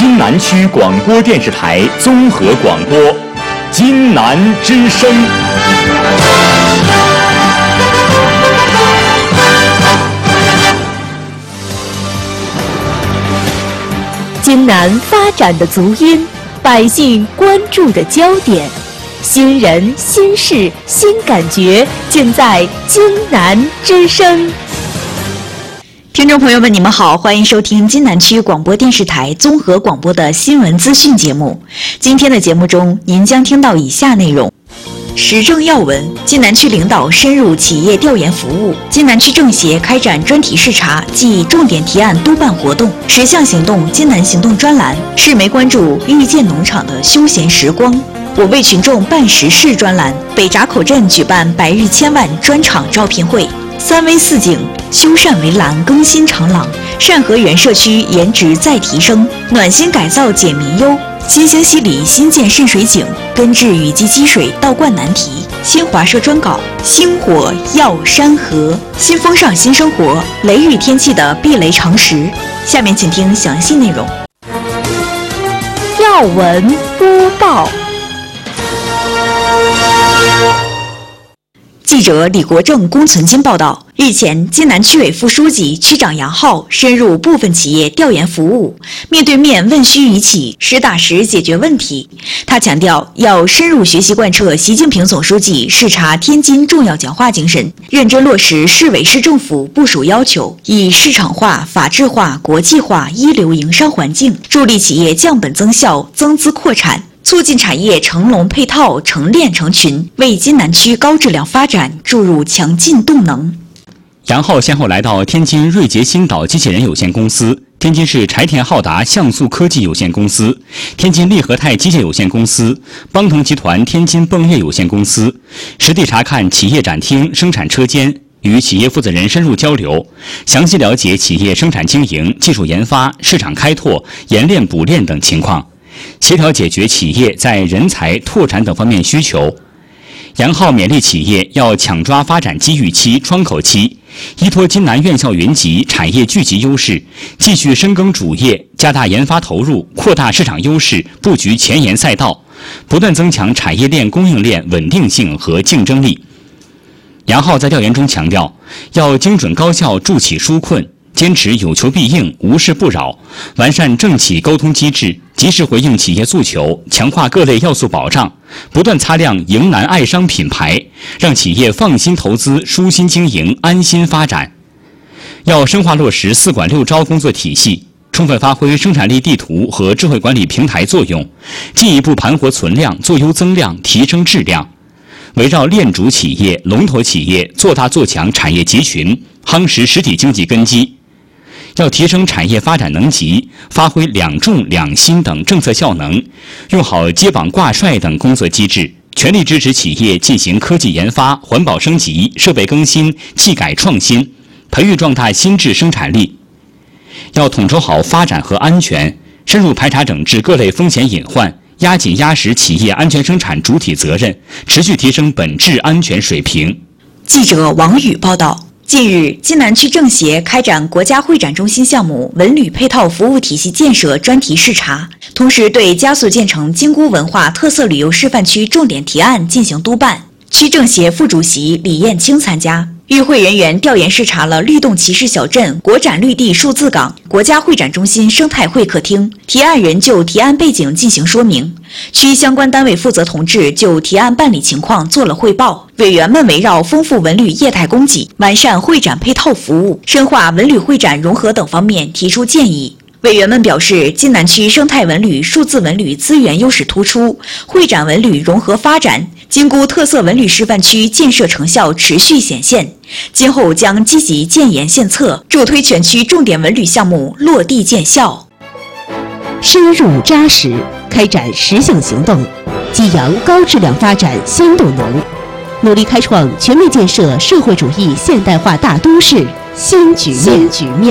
津南区广播电视台综合广播，津南之声。 津南发展的足音，百姓关注的焦点，新人、新事、新感觉，尽在津南之声。 听众朋友们，你们好，欢迎收听津南区广播电视台综合广播的新闻资讯节目。今天的节目中，您将听到以下内容：时政要闻，津南区领导深入企业调研服务；津南区政协开展专题视察暨重点提案督办活动；10项行动津南行动专栏，市媒关注遇见农场的休闲时光；我为群众办实事专栏，北闸口镇举办百日千万专场招聘会；3危4警，修缮围栏更新长廊，善和园社区颜值再提升，暖心改造解民忧；新兴西里新建渗水井，根治雨季积水倒灌难题；新华社专稿星火耀山河；新风尚新生活，雷雨天气的避雷常识。下面请听详细内容。 要闻播报。 记者李国正、龚存金报道，日前，津南区委副书记、区长杨浩深入部分企业调研服务，面对面问需于起，实打实解决问题。他强调，要深入学习贯彻习近平总书记视察天津重要讲话精神，认真落实市委市政府部署要求，以市场化、法治化、国际化一流营商环境，助力企业降本增效、增资扩产，促进产业成龙配套、成链成群，为津南区高质量发展注入强劲动能。 杨浩先后来到天津瑞捷新岛机器人有限公司、天津市柴田浩达像素科技有限公司、天津利和泰机械有限公司、邦腾集团天津泵业有限公司，实地查看企业展厅、生产车间，与企业负责人深入交流，详细了解企业生产经营、技术研发、市场开拓、研炼补炼等情况，协调解决企业在人才、拓展等方面需求。杨浩勉励企业要抢抓发展机遇期、窗口期，依托津南院校云集、产业聚集优势，继续深耕主业，加大研发投入，扩大市场优势，布局前沿赛道，不断增强产业链、供应链稳定性和竞争力。杨浩在调研中强调，要精准高效助企纾困，坚持有求必应、无事不扰，完善政企沟通机制，及时回应企业诉求，强化各类要素保障，不断擦亮迎南爱商品牌，让企业放心投资、舒心经营、安心发展。要深化落实4管6招工作体系，充分发挥生产力地图和智慧管理平台作用，进一步盘活存量、做优增量、提升质量。围绕链主企业、龙头企业，做大做强产业集群，夯实实体经济根基。要提升产业发展能级，发挥2重2新等政策效能，用好接榜挂帅等工作机制，全力支持企业进行科技研发、环保升级、设备更新、技改创新，培育壮大新质生产力。要统筹好发展和安全，深入排查整治各类风险隐患，压紧压实企业安全生产主体责任，持续提升本质安全水平。 记者王宇报道，近日，津南区政协开展国家会展中心项目文旅配套服务体系建设专题视察，同时对加速建成金菇文化特色旅游示范区重点提案进行督办。区政协副主席李艳青参加。与会人员调研视察了律动骑士小镇、国展绿地数字港、国家会展中心生态会客厅，提案人就提案背景进行说明，区相关单位负责同志就提案办理情况做了汇报。委员们围绕丰富文旅业态供给、完善会展配套服务、深化文旅会展融合等方面提出建议。委员们表示，津南区生态文旅、数字文旅资源优势突出，会展文旅融合发展，金菇特色文旅示范区建设成效持续显现，今后将积极建言献策，助推全区重点文旅项目落地见效。 深入扎实，开展10项行动，激扬高质量发展新动能，努力开创全面建设社会主义现代化大都市新局面。